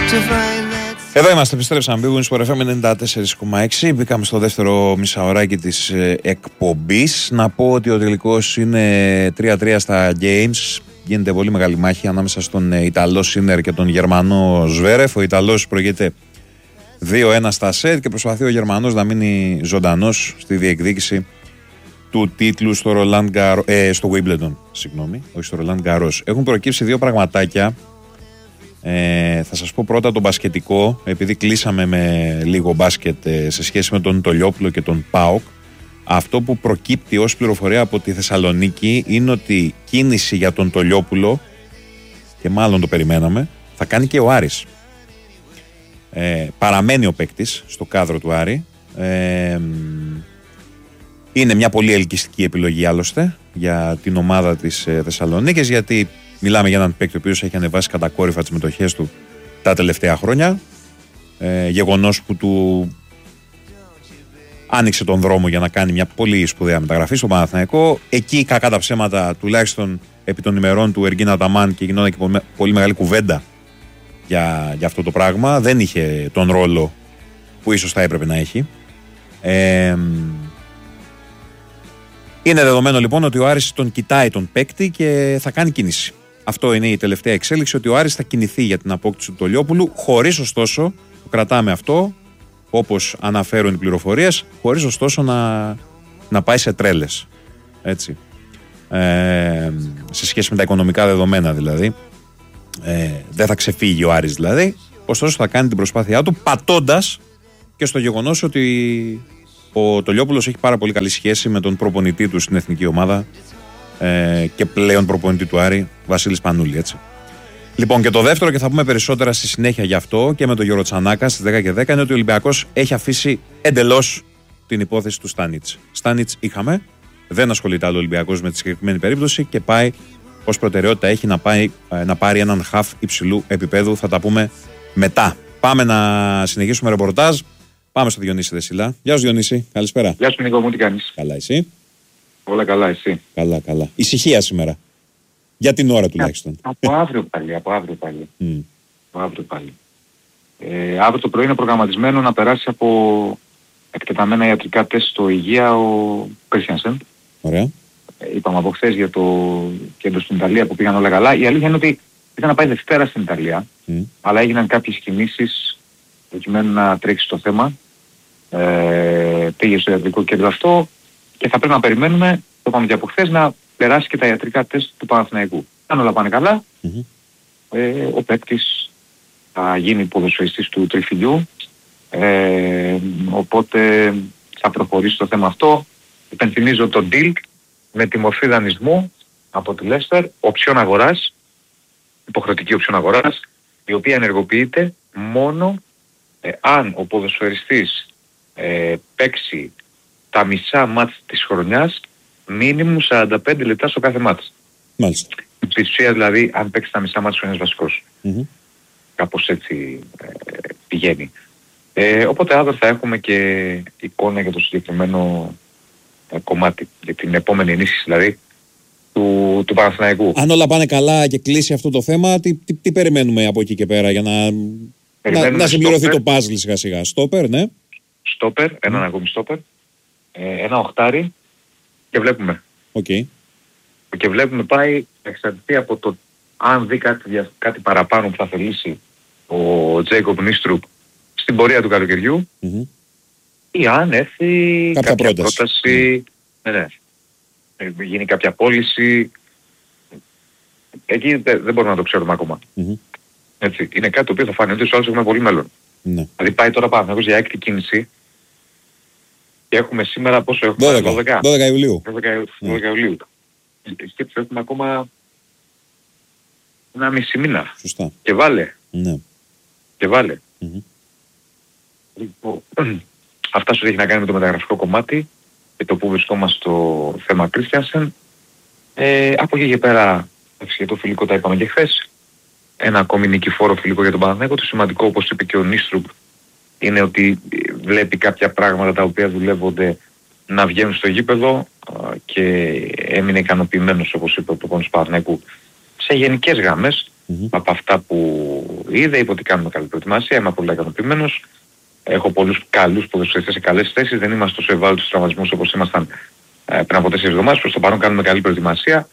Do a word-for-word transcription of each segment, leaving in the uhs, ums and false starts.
Εδώ είμαστε, επιστρέψαμε. Μπήκαμε στο εφ εμ ενενήντα τέσσερα κόμμα έξι. Μπήκαμε στο δεύτερο μισάωράκι της ε, εκπομπής. Να πω ότι ο τελικός είναι τρία τρία στα Games. Γίνεται πολύ μεγάλη μάχη ανάμεσα στον Ιταλό Σίνερ και τον Γερμανό Σβέρεφ. Ο Ιταλός προηγείται δύο ένα στα σετ και προσπαθεί ο Γερμανός να μείνει ζωντανός στη διεκδίκηση του τίτλου στο, Roland Garros, ε, στο Wimbledon. Συγγνώμη, όχι στο Roland Garros. Έχουν προκύψει δύο πραγματάκια. Ε, θα σας πω πρώτα το μπασκετικό, επειδή κλείσαμε με λίγο μπάσκετ ε, σε σχέση με τον Τολιόπουλο και τον ΠΑΟΚ. Αυτό που προκύπτει ως πληροφορία από τη Θεσσαλονίκη είναι ότι κίνηση για τον Τολιόπουλο, και μάλλον το περιμέναμε, θα κάνει και ο Άρης. Ε, παραμένει ο παίκτης στο κάδρο του Άρη. Ε, είναι μια πολύ ελκυστική επιλογή άλλωστε για την ομάδα της ε, Θεσσαλονίκης, γιατί μιλάμε για έναν παίκτη ο οποίος έχει ανεβάσει κατακόρυφα τις μετοχές του τα τελευταία χρόνια. Ε, γεγονός που του άνοιξε τον δρόμο για να κάνει μια πολύ σπουδαία μεταγραφή στο Παναθηναϊκό. Εκεί, κακά τα ψέματα, τουλάχιστον επί των ημερών του Εργίνα Αταμάν, και γινόταν και πολύ μεγάλη κουβέντα για, για αυτό το πράγμα. Δεν είχε τον ρόλο που ίσως θα έπρεπε να έχει. Ε, είναι δεδομένο λοιπόν ότι ο Άρης τον κοιτάει τον παίκτη και θα κάνει κίνηση. Αυτό είναι η τελευταία εξέλιξη, ότι ο Άρης θα κινηθεί για την απόκτηση του Τολιόπουλου, χωρίς ωστόσο, το κρατάμε αυτό, όπως αναφέρουν οι πληροφορίες, χωρίς ωστόσο να, να πάει σε τρέλες. Έτσι. Ε, σε σχέση με τα οικονομικά δεδομένα δηλαδή. Ε, δεν θα ξεφύγει ο Άρης δηλαδή, ωστόσο θα κάνει την προσπάθειά του, πατώντας και στο γεγονός ότι ο Τολιόπουλος έχει πάρα πολύ καλή σχέση με τον προπονητή του στην εθνική ομάδα ε, και πλέον προπονητή του Άρη, Βασίλη Πανούλη, έτσι. Λοιπόν, και το δεύτερο, και θα πούμε περισσότερα στη συνέχεια γι' αυτό και με τον Γιώργο Τσανάκα στις δέκα και δέκα, είναι ότι ο Ολυμπιακός έχει αφήσει εντελώς την υπόθεση του Στάνιτς. Στάνιτς είχαμε, δεν ασχολείται άλλο ο Ολυμπιακός με τη συγκεκριμένη περίπτωση και πάει ως προτεραιότητα, έχει να, πάει, να πάρει έναν χαφ υψηλού επίπεδου. Θα τα πούμε μετά. Πάμε να συνεχίσουμε ρεπορτάζ. Πάμε στο Διονύση Δεσίλα. Γεια σου Διονύση, καλησπέρα. Γεια σου Νίκο μου, τι κάνεις? Καλά, εσύ? Όλα καλά, εσύ? Καλά, καλά. Ησυχία σήμερα. Για την ώρα τουλάχιστον. Από αύριο πάλι, από αύριο πάλι. Mm. Από αύριο πάλι. Ε, αύριο το πρωί είναι προγραμματισμένο να περάσει από εκτεταμένα ιατρικά τεστ στο Υγεία ο Κρίστιανσεν. Ωραία. Ε, είπαμε από χθες για το κέντρο στην Ιταλία που πήγαν όλα καλά. Η αλήθεια είναι ότι ήταν να πάει Δευτέρα στην Ιταλία, mm. αλλά έγιναν κάποιες κινήσεις προκειμένου να τρέξει το θέμα. Ε, πήγε στο ιατρικό κέντρο αυτό και θα πρέπει να περιμένουμε, το είπαμε και από χθες, να περάσει και τα ιατρικά τεστ του Παναθηναϊκού. Αν όλα πάνε καλά, mm-hmm. ε, ο παίκτης θα γίνει ποδοσφαιριστής του τριφυλιού, ε, οπότε θα προχωρήσει το θέμα αυτό. Υπενθυμίζω το deal με τη μορφή δανεισμού από τη Λέστερ, οψιόν αγοράς, υποχρεωτική οψιόν αγοράς, η οποία ενεργοποιείται μόνο ε, αν ο ποδοσφαιριστής ε, παίξει τα μισά μάτς της χρονιάς, μίνιμουμ σαράντα πέντε λεπτά στο κάθε μάτς. Μάλιστα. Στην ουσία δηλαδή αν παίξει τα μισά μάτς της χρονιάς βασικός. Mm-hmm. Κάπως έτσι ε, πηγαίνει. Ε, οπότε αύριο θα έχουμε και εικόνα για το συγκεκριμένο ε, κομμάτι, για την επόμενη ενίσχυση δηλαδή του, του Παναθηναϊκού. Αν όλα πάνε καλά και κλείσει αυτό το θέμα, τι, τι, τι περιμένουμε από εκεί και πέρα για να, να, να συμπληρωθεί το puzzle σιγά σιγά? Στόπερ, ναι. Στόπερ, έναν mm. ακόμη στόπερ. Ε, ένα οχτάρι και βλέπουμε. Okay. Και βλέπουμε πάει εξαρτηθεί από το αν δει κάτι, κάτι παραπάνω που θα θελήσει ο Τζέικοπ Νίστρουπ στην πορεία του καλοκαιριού mm-hmm. ή αν έρθει κάποια, κάποια πρόταση, πρόταση mm. ναι, ναι. γίνει κάποια πώληση. Εκεί δεν, δεν μπορούμε να το ξέρουμε ακόμα. Mm-hmm. Έτσι. Είναι κάτι το οποίο θα φανεί ότι στους άλλους έχουμε πολύ μέλλον. Mm-hmm. Δηλαδή πάει τώρα πάνω για έκτη κίνηση και έχουμε σήμερα πόσο έχουμε? δώδεκα, δώδεκα Ιουλίου. δώδεκα Ιουλίου. Σκέψου έχουμε ακόμα ένα μισή μήνα. Σωστά. Και βάλε. Ναι. Και βάλε. Mm-hmm. Λοιπόν, αυτά σου έχει να κάνει με το μεταγραφικό κομμάτι και το που βρισκόμαστε στο θέμα Κρίστιανσεν. Ε, από εκεί και πέρα, για το φιλικό τα είπαμε και χθες. Ένα ακόμη νικηφόρο φιλικό για τον Παναθηναϊκό. Το σημαντικό, όπως είπε και ο Νίστρουπ, είναι ότι βλέπει κάποια πράγματα τα οποία δουλεύονται να βγαίνουν στο γήπεδο και έμεινε ικανοποιημένος, όπως είπε ο προπονητής Παναθηναϊκού, σε γενικές γραμμές. Mm-hmm. Από αυτά που είδε, είπε ότι κάνουμε καλή προετοιμασία, είμαι πολύ ικανοποιημένος. Έχω πολλούς καλούς ποδοσφαιριστές σε καλές θέσεις, δεν είμαστε τόσο ευάλωτοι στους τραυματισμούς όπως ήμασταν ε, πριν από τέσσερις εβδομάδες. Προς το παρόν κάνουμε καλή προετοιμασία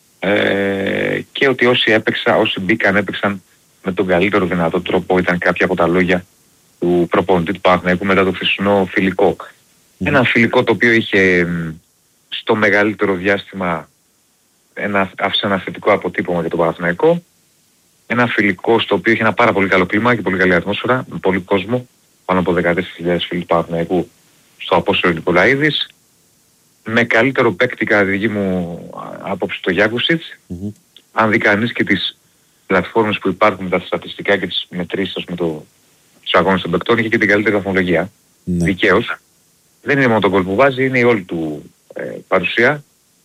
ε, και ότι όσοι έπαιξαν, όσοι μπήκαν έπαιξαν με τον καλύτερο δυνατό τρόπο, ήταν κάποια από τα λόγια του προπονητή του Παναθηναϊκού μετά το χθεσινό φιλικό. Mm. Ένα φιλικό το οποίο είχε στο μεγαλύτερο διάστημα ένα, άφησε ένα θετικό αποτύπωμα για τον Παναθηναϊκό. Ένα φιλικό στο οποίο είχε ένα πάρα πολύ καλό κλίμα και πολύ καλή ατμόσφαιρα, με πολύ κόσμο, πάνω από δεκατέσσερις χιλιάδες φίλοι του Παναθηναϊκού στο Απόστολο Νικολαίδης. Με καλύτερο παίκτη κατά τη δική μου άποψη το Γιάκουσιτς. Mm-hmm. Αν δει κανείς και τις πλατφόρμες που υπάρχουν με τα στατιστικά και τις μετρήσεις με το, τους αγώνες των παικτών, είχε και την καλύτερη βαθμολογία. Mm-hmm. Δικαίως. Δεν είναι μόνο το γκολ που βάζει, είναι η όλη του ε, παρουσία.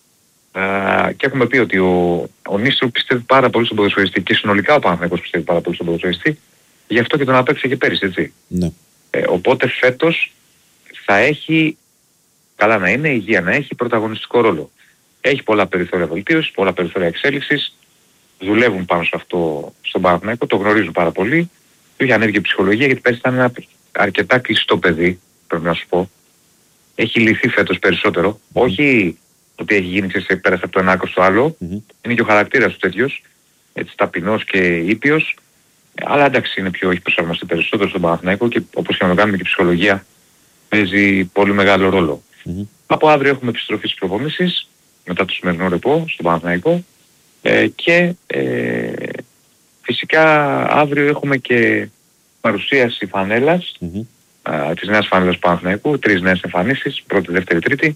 Uh, και έχουμε πει ότι ο, ο Νίστρου πιστεύει πάρα πολύ στον ποδοσφαιριστή και συνολικά ο Παναθηναϊκός πιστεύει πάρα πολύ στον ποδοσφαιριστή, γι' αυτό και τον απέκτησε και πέρυσι, έτσι. Ναι. Ε, οπότε φέτος θα έχει, καλά να είναι, υγεία να έχει, πρωταγωνιστικό ρόλο. Έχει πολλά περιθώρια βελτίωσης, πολλά περιθώρια εξέλιξης, δουλεύουν πάνω σε αυτό στον Παναθηναϊκό, το γνωρίζουν πάρα πολύ. Του είχε ανέβει και ψυχολογία γιατί πέρυσι ήταν ένα αρκετά κλειστό παιδί, πρέπει να σου πω. Έχει λυθεί φέτος περισσότερο, mm. όχι ότι έχει γίνει σε πέρασε από το ένα άκρο στο άλλο, mm-hmm. είναι και ο χαρακτήρας του τέτοιος, έτσι ταπεινός και ήπιος, αλλά εντάξει είναι πιο, έχει προσαρμοστεί περισσότερο στον Παναθηναϊκό και όπως και να το κάνουμε και η ψυχολογία παίζει πολύ μεγάλο ρόλο. Mm-hmm. Από αύριο έχουμε επιστροφή στις προπονήσεις, μετά το σημερινό ρεπό στον Παναθηναϊκό ε, και ε, φυσικά αύριο έχουμε και παρουσίαση φανέλας, mm-hmm. α, της νέας φανέλας του Παναθηναϊκού, τρεις νέες εμφανίσεις, πρώτη, δεύτερη, τρίτη,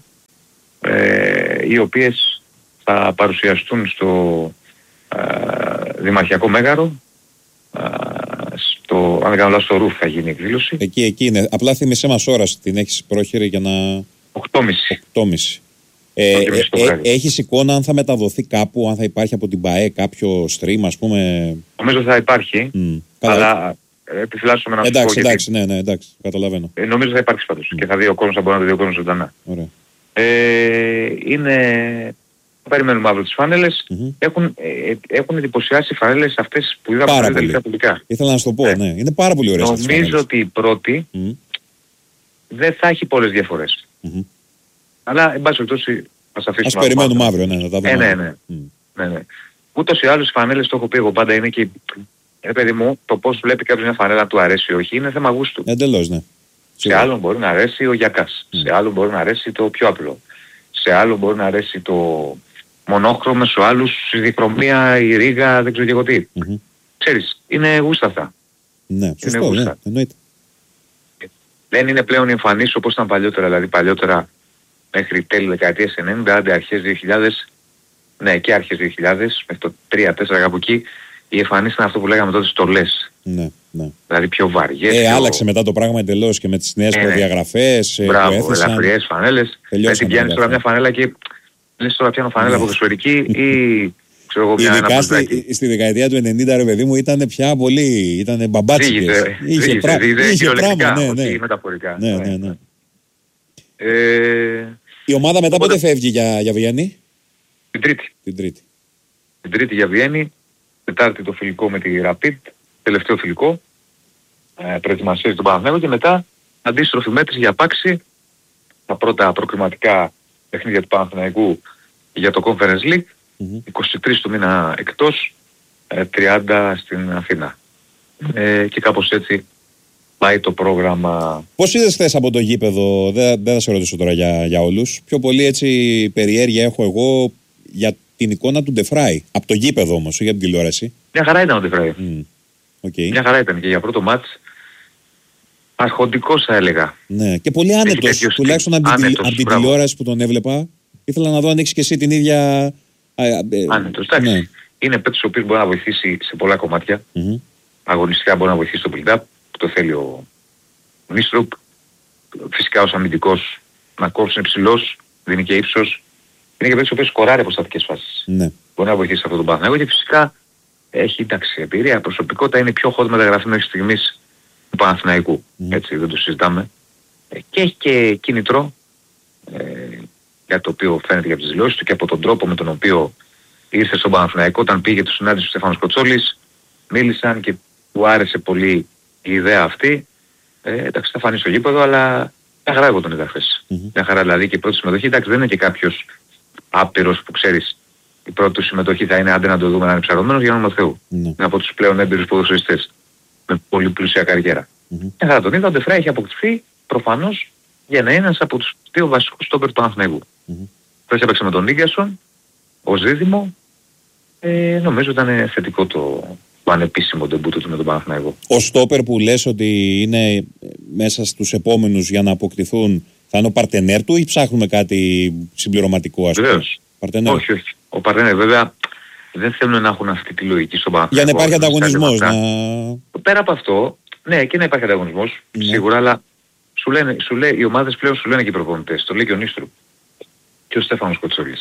Ε, οι οποίες θα παρουσιαστούν στο ε, Δημαρχιακό Μέγαρο, ε, στο, αν δεν κάνω λάθος, στο Ρουφ θα γίνει η εκδήλωση. Εκεί, εκεί είναι. Απλά θύμισέ μας ώρα, την έχεις πρόχειρη για να... οκτώ και μισή. οκτώ και μισή. Ε, ε, ε, έχεις εικόνα αν θα μεταδοθεί κάπου, αν θα υπάρχει από την ΠΑΕ κάποιο stream, ας πούμε? Νομίζω θα υπάρχει, mm, αλλά επιφυλάσσομαι να σου πω. Εντάξει, εντάξει, ναι, ναι, εντάξει, καταλαβαίνω. Ε, νομίζω θα υπάρξει πάντως mm. και θα δει ο κόσμος, θα μπορεί να το δει ο κόσμος ζωντανά. Ωραία. Ε, είναι... Περιμένουμε αύριο τις φάνελες. Mm-hmm. Έχουν, ε, έχουν εντυπωσιάσει οι φάνελες αυτές που είδαμε στα τελευταία πουλικά. Ήθελα να σου το πω, ε. ναι. Είναι πάρα πολύ ωραίες. Νομίζω ότι η πρώτη mm-hmm. δεν θα έχει πολλές διαφορές. Mm-hmm. Αλλά εν πάση περιπτώσει ας αφήσουμε. Ας περιμένουμε αύριο, ναι, να τα δούμε. Ε, ναι, ναι. Mm. ναι, ναι. Ούτως ή άλλως οι φανέλες, το έχω πει εγώ πάντα, είναι και... Ε, παιδί μου, το πώς βλέπει κάποιος μια φανέλα να του αρέσει ή όχι είναι θέμα γούστου. Εντελώς, ναι. Σε άλλον μπορεί να αρέσει ο Γιακάς. Mm. Σε άλλον μπορεί να αρέσει το πιο απλό. Σε άλλον μπορεί να αρέσει το μονόχρωμο, σε άλλους η διχρωμία, η ρίγα, δεν ξέρω και εγώ τι. Mm-hmm. Ξέρεις, είναι γούστα αυτά. Ναι, σωστό, ναι, εννοείται. Δεν είναι πλέον εμφανής όπως ήταν παλιότερα, δηλαδή παλιότερα μέχρι τέλη δεκαετίας ενενήντα, άντε αρχές δύο χιλιάδες, ναι και αρχές δύο χιλιάδες, μέχρι το τρία τέσσερα κάπου εκεί, οι εμφανίσεις ήταν αυτό που λέγαμε τότε στολές. Ναι, ναι. Δηλαδή πιο βαριές. Ε, πιο... άλλαξε μετά το πράγμα εντελώς και με τις νέες ε, προδιαγραφές. Ναι. Μπράβο, που έθεσαν... ελαφριές φανέλες. Έτσι πιάνεις τώρα μια φανέλα και λες τώρα πιάνω φανέλα ποδοσφαιρική ή ξέρω εγώ μια ειδικά στη, στη δεκαετία του ενενήντα ρε παιδί μου ήταν πια πολύ, ήταν μπαμπάτσικες. Είχε, πρά... είχε πράγμα, ναι, ναι. Όχι μεταφορικά. Ναι, ναι, ναι. Ε... Η ομάδα μετά πότε φεύγει για, για Βιέννη? Την Τρίτη. Την Τρίτη. Την Τρίτη για Βιέννη. Τετάρτη το φιλικό με τη Rapid, τελευταίο φιλικό, ε, προετοιμασία του Παναθηναϊκού και μετά αντίστροφη μέτρηση για Πάξη, τα πρώτα προκριματικά παιχνίδια του Παναθηναϊκού για το Conference League, mm-hmm. είκοσι τρεις του μήνα εκτός, ε, τριάντα στην Αθήνα. Ε, και κάπως έτσι πάει το πρόγραμμα. Πώς είδες χθες από το γήπεδο, δεν, δεν θα σε ρωτήσω τώρα για, για όλους, πιο πολύ έτσι περιέργεια έχω εγώ για την εικόνα του Ντεφράι. Από το γήπεδο όμως, όχι από την τηλεόραση. Μια χαρά ήταν ο Ντεφράι. Mm. Okay. Μια χαρά ήταν και για πρώτο μάτς. Αρχοντικός θα έλεγα. Ναι, και πολύ άνετος. Τουλάχιστον από την, άνετος, από την τηλεόραση που τον έβλεπα. Ήθελα να δω αν έχεις και εσύ την ίδια... Άνετος, εντάξει. Ναι. Είναι παίκτης ο οποίος μπορεί να βοηθήσει σε πολλά κομμάτια. Mm-hmm. Αγωνιστικά μπορεί να βοηθήσει στο build-up, που το θέλει ο Νίστρουπ. Φυσικά ως αμυντικός να κόψει, είναι ψηλός, δίνει και ύψος. Είναι και παίκτης ο οποίος σκοράρει από στατικές φάσεις. Ναι. Μπορεί να βοηθήσει αυτό τον Παναθηναϊκό και φυσικά έχει εντάξει εμπειρία, προσωπικότητα, είναι η πιο hot μεταγραφή μέχρι στιγμής του Παναθηναϊκού. Mm. Έτσι δεν το συζητάμε. Ε, και έχει και κίνητρο, ε, για το οποίο φαίνεται για τις δηλώσεις του και από τον τρόπο με τον οποίο ήρθε στον Παναθηναϊκό όταν πήγε το συνάντηση του Στέφανος Κοτσόλης. μίλησαν και του άρεσε πολύ η ιδέα αυτή. Ε, εντάξει, θα φανεί στο γήπεδο, αλλά μια χαρά εγώ τον είδα χθες. Mm-hmm. Μια χαρά δηλαδή και η πρώτη συμμετοχή. Εντάξει, δεν είναι και κάποιος άπειρος που ξέρεις η πρώτη του συμμετοχή θα είναι άντε να το δούμε να είναι ψαρωμένος για όνομα Θεού. Mm-hmm. Είναι από τους πλέον έμπειρους ποδοσφαιριστές με πολύ πλούσια καριέρα. Mm-hmm. Μια χαρά τον είδα, ο Ντεφρά έχει αποκτηθεί προφανώς για να είναι ένας από τους δύο βασικούς στόπερ του Παναθηναϊκού. Mm-hmm. Χθες έπαιξε με τον Ίγκασον, ως δίδυμο. Ε, νομίζω ήταν θετικό το, το ανεπίσημο ντεμπούτο του με τον Παναθηναϊκό. Ο στόπερ που λες ότι είναι μέσα στους επόμενους για να αποκτηθούν θα είναι ο παρτενέρ του ή ψάχνουμε κάτι συμπληρωματικό, ας πούμε? Βεβαίως. Όχι, όχι. Ο παρτενέρ βέβαια δεν θέλουν να έχουν αυτή τη λογική στον Παναθηναϊκό. Για να υπάρχει ανταγωνισμός. Να... Πέρα από αυτό, ναι, και να υπάρχει ανταγωνισμός, ναι. Σίγουρα, αλλά σου λένε, σου λέει, οι ομάδες πλέον σου λένε και οι προπονητές, το λέει και ο Νίστρου και ο Στέφανος Κοτσόλης.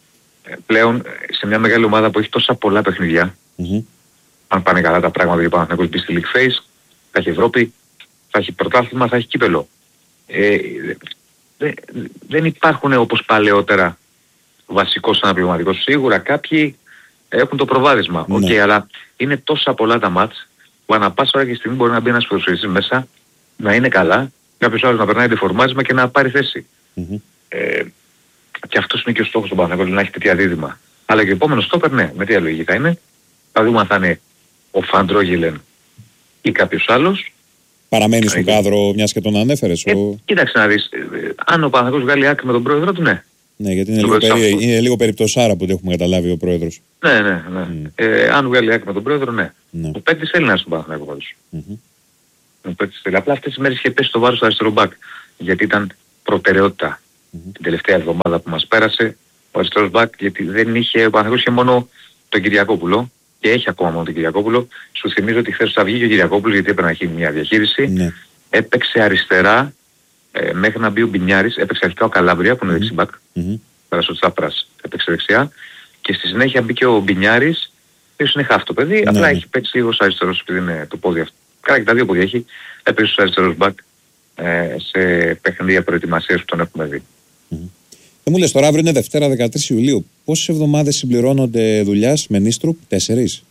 Πλέον σε μια μεγάλη ομάδα που έχει τόσα πολλά παιχνιδιά, mm-hmm. αν πάνε καλά τα πράγματα για πάνω, να μπει στη League Phase, θα έχει Ευρώπη, θα έχει πρωτάθλημα, θα έχει κύπελο. Ε, δε, δεν υπάρχουν όπως παλαιότερα βασικός αναπληρωματικός. Σίγουρα κάποιοι έχουν το προβάδισμα, mm-hmm. okay, αλλά είναι τόσα πολλά τα μάτς που ανά πάσα ώρα και στιγμή μπορεί να μπει ένας ποδοσφαιριστής μέσα, να είναι καλά, κάποιος άλλος να περνάει δεφορμάρισμα και να πάρει θέση. Mm-hmm. Ε, Και αυτός είναι και ο στόχος του Παναθηναϊκού, να έχει τέτοια δίδυμα. Αλλά και ο επόμενος στόπερ, ναι, με τι λογική θα είναι. Θα δούμε αν θα είναι ο Φαντρόγιλεν ή κάποιος άλλος. Παραμένει στο κάδρο μιας και τον ανέφερες. Ε, ο... Κοίταξε να δεις, ε, αν ο Παναθηναϊκός βγάλει άκρη με τον πρόεδρο του, ναι. Ναι, γιατί είναι, λίγο, περί... είναι λίγο περιπτωσάρα που το έχουμε καταλάβει ο πρόεδρος. Ναι, ναι, ναι. Mm. Ε, αν βγάλει άκρη με τον πρόεδρο, ναι. Mm. Ο παίκτης θέλει να είναι στον Παναθηναϊκό πάντως. Mm-hmm. Ο παίκτης θέλει. Απλά αυτές τις μέρες είχε πέσει το βάρος στο αριστερό μπακ. Γιατί ήταν προτεραιότητα. Mm-hmm. Την τελευταία εβδομάδα που μας πέρασε ο αριστερός μπακ, γιατί δεν είχε, ο Παναθηναϊκός είχε μόνο τον Κυριακόπουλο και έχει ακόμα μόνο τον Κυριακόπουλο. Σου θυμίζω ότι χθες θα βγει και ο Κυριακόπουλος γιατί έπρεπε να έχει μια διαχείριση. Mm-hmm. Έπαιξε αριστερά ε, μέχρι να μπει ο Μπινιάρης, έπαιξε αρχικά ο Καλάμπρια που είναι mm-hmm. δεξί μπακ, mm-hmm. πέρασε ο Τσάπρας, έπαιξε δεξιά και στη συνέχεια μπήκε ο Μπινιάρης, ποιος είναι χάφ το παιδί, mm-hmm. απλά έχει παίξει λίγο αριστερός επειδή είναι το πόδι αυτό. Καλά και τα δύο πόδια έχει, έπαιξε ως αριστερός μπακ ε, σε παιχνίδια προετοιμασίας που τον έχουμε δει. Mm-hmm. Ε, μου λες τώρα αύριο είναι Δευτέρα δεκατρείς Ιουλίου. Πόσες εβδομάδες συμπληρώνονται δουλειάς με Νίστρουπ? Τέσσερις.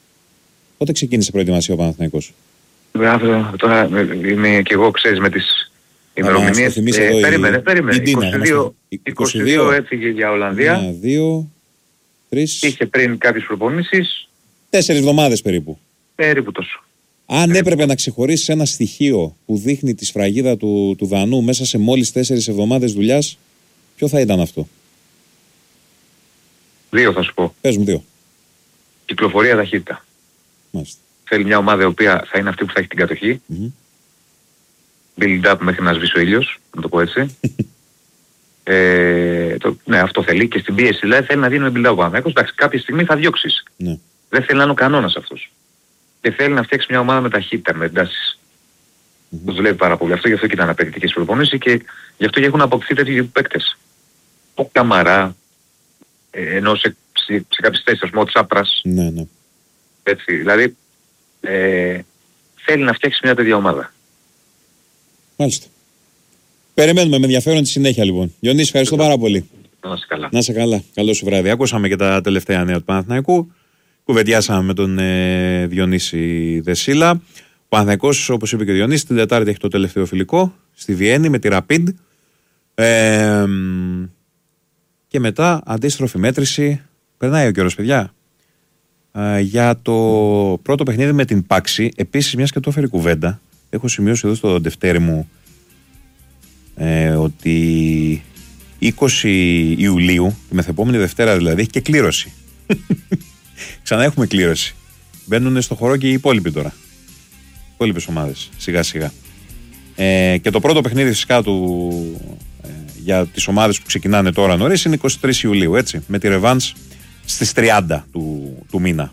Πότε ξεκίνησε προετοιμασία ο Παναθηναϊκός? Αύριο, τώρα είμαι και εγώ, ξέρεις, με τις ημερομηνίες. Ε, ε, περίμενε, η... περίμενε. Η είκοσι δύο, είκοσι δύο έφυγε για Ολλανδία. Ένα, δύο, τρεις. Είχε πριν κάποιες προπονήσεις. Τέσσερις εβδομάδες περίπου. Περίπου τόσο. Αν περίπου. Έπρεπε να ξεχωρίσεις ένα στοιχείο που δείχνει τη σφραγίδα του, του Δανού μέσα σε μόλις τέσσερις εβδομάδες δουλειάς, ποιο θα ήταν αυτό? Δύο θα σου πω. Πες μου δύο. Κυκλοφορία ταχύτητα. Μάλιστα. Θέλει μια ομάδα η οποία θα είναι αυτή που θα έχει την κατοχή. Mm-hmm. Build up μέχρι να σβήσει ο ήλιος, να το πω έτσι. ε, το, ναι, αυτό θέλει. Και στην πίεση δηλαδή θέλει να δίνει build up ο Παναθηναϊκός. Εντάξει, κάποια στιγμή θα διώξεις. Ναι. Δεν θέλει να είναι ο κανόνας αυτός. Και θέλει να φτιάξει μια ομάδα με ταχύτητα, με εντάσεις. Mm-hmm. Το δουλεύει πάρα πολύ. Αυτό γι' αυτό και ήταν απαιτητικές προπονήσεις και γι' αυτό και έχουν αποκτηθεί τέτοιοι παίκτες. Ο Καμαρά, ε, ενώ σε, σε, σε κάποιες θέσεις, ας πούμε, ο Τσάπρας. Ναι, ναι. Έτσι, δηλαδή ε, θέλει να φτιάξει μια τέτοια ομάδα. Μάλιστα. Περιμένουμε με ενδιαφέρον τη συνέχεια λοιπόν. Διονύση, ευχαριστώ πάρα πολύ. Να είσαι καλά. Να είσαι καλά. Καλό σου βράδυ. Ακούσαμε και τα τελευταία νέα του Παναθηναϊκού. Κουβεντιάσαμε με τον ε, Διονύση Δεσίλα. Ο Παναθηναϊκός, όπως είπε και ο Διονύσης, την Τετάρτη έχει το τελευταίο φιλικό στη Βιέννη με τη Rapid. Ε, και μετά αντίστροφη μέτρηση. Περνάει ο καιρός, παιδιά. Ε, για το πρώτο παιχνίδι με την Πάξη, επίσης, μιας και το έφερε κουβέντα, έχω σημειώσει εδώ στο Δευτέρι μου ε, ότι είκοσι Ιουλίου, τη μεθεπόμενη Δευτέρα δηλαδή, έχει και κλήρωση. Ξανά έχουμε κλήρωση. Μπαίνουν στο χορό και οι υπόλοιποι τώρα. Οι υπόλοιπες ομάδες, σιγά σιγά. Ε, και το πρώτο παιχνίδι φυσικά του, ε, για τις ομάδες που ξεκινάνε τώρα νωρίς είναι είκοσι τρεις Ιουλίου, έτσι, με τη ρεβάνς στις τριάντα του, του μήνα.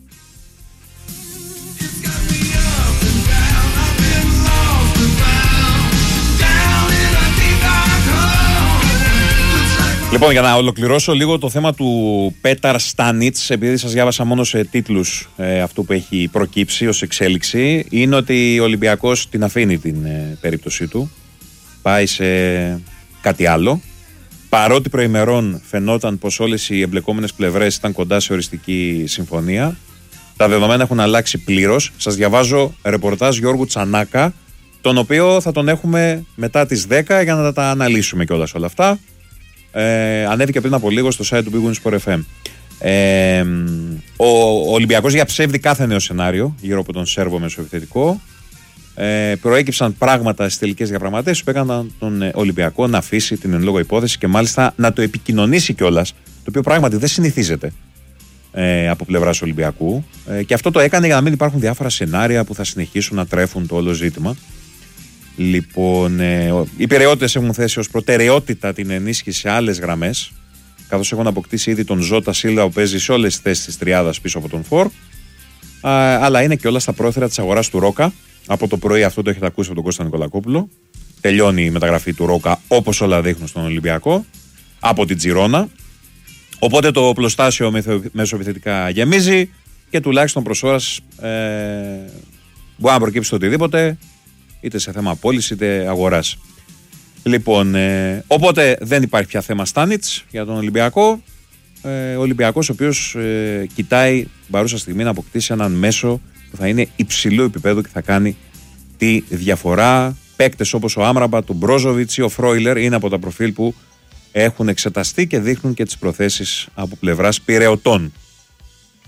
Λοιπόν, για να ολοκληρώσω λίγο το θέμα του Πέταρ Στάνιτς, επειδή σας διάβασα μόνο σε τίτλους ε, αυτού που έχει προκύψει ως εξέλιξη, είναι ότι ο Ολυμπιακός την αφήνει την ε, περίπτωσή του, πάει σε κάτι άλλο. Παρότι προημερών φαινόταν πως όλες οι εμπλεκόμενες πλευρές ήταν κοντά σε οριστική συμφωνία, Τα δεδομένα έχουν αλλάξει πλήρως. Σας διαβάζω ρεπορτάζ Γιώργου Τσανάκα, τον οποίο θα τον έχουμε μετά τις δέκα για να τα αναλύσουμε κιόλας όλα αυτά. Ε, ανέβηκε πριν από λίγο στο site του Big Win Sport εφ εμ. Ε, ο, ο Ολυμπιακός διαψεύδει κάθε νέο σενάριο γύρω από τον Σέρβο μεσοεπιθετικό. Ε, προέκυψαν πράγματα στις τελικές διαπραγματεύσεις που έκαναν τον Ολυμπιακό να αφήσει την εν λόγω υπόθεση και μάλιστα να το επικοινωνήσει κιόλας, το οποίο πράγματι δεν συνηθίζεται ε, από πλευράς Ολυμπιακού. Ε, και αυτό το έκανε για να μην υπάρχουν διάφορα σενάρια που θα συνεχίσουν να τρέφουν το όλο ζήτημα. Λοιπόν, ε, οι πειραιώτες έχουν θέσει ως προτεραιότητα την ενίσχυση σε άλλες γραμμές, καθώς έχουν αποκτήσει ήδη τον Ζώτα Σίλβα που παίζει σε όλες τις θέσεις της τριάδας πίσω από τον Φορ. Αλλά είναι και όλα στα πρόθυρα της αγοράς του Ρόκα. Από το πρωί αυτό το έχετε ακούσει από τον Κώστα Νικολακόπουλο. Τελειώνει η μεταγραφή του Ρόκα, όπως όλα δείχνουν στον Ολυμπιακό, από την Τζιρόνα. Οπότε το πλωστάσιο μεσοεπιθετικά γεμίζει και τουλάχιστον προς ώρας ε, μπορεί να προκύψει το οτιδήποτε, είτε σε θέμα πώληση είτε αγοράς. Λοιπόν, ε, οπότε δεν υπάρχει πια θέμα Στάνιτς για τον Ολυμπιακό. Ε, ο Ολυμπιακός ο οποίος ε, κοιτάει παρούσα στιγμή να αποκτήσει έναν μέσο που θα είναι υψηλού επίπεδου και θα κάνει τη διαφορά. Παίκτες όπως ο Άμραμπα, του Μπρόζοβιτς ή ο Φρόιλερ είναι από τα προφίλ που έχουν εξεταστεί και δείχνουν και τις προθέσεις από πλευράς πειραιωτών.